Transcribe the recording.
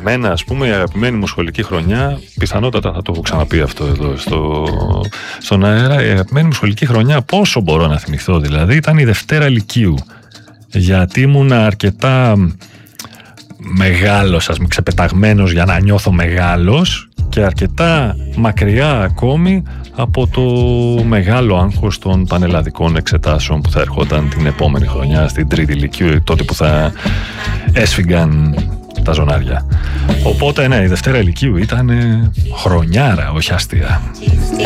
Εμένα, ας πούμε, η αγαπημένη μου σχολική χρονιά, πιθανότατα θα το έχω ξαναπεί αυτό εδώ στον αέρα, η αγαπημένη μου σχολική χρονιά, πόσο μπορώ να θυμηθώ δηλαδή, ήταν η Δευτέρα Λυκείου. Γιατί ήμουν αρκετά μεγάλος, ας πούμε, ξεπεταγμένος για να νιώθω μεγάλος και αρκετά μακριά ακόμη από το μεγάλο άγχος των πανελλαδικών εξετάσεων που θα ερχόταν την επόμενη χρονιά στην Τρίτη Λυκείου, τότε που θα έσφυγγαν τα ζωνάρια. Οπότε ναι, η Δευτέρα Λυκείου ήταν χρονιάρα, όχι αστεία.